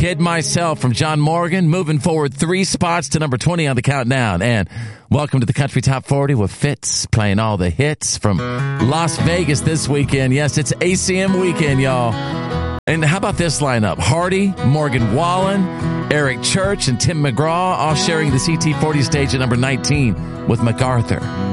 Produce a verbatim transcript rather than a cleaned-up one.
Kid Myself from John Morgan, moving forward three spots to number twenty on the countdown. And welcome to the Country Top forty with Fitz playing all the hits from Las Vegas this weekend. Yes, it's A C M weekend, y'all. And how about this lineup? Hardy, Morgan Wallen, Eric Church, and Tim McGraw all sharing the C T forty stage at number nineteen with MacArthur.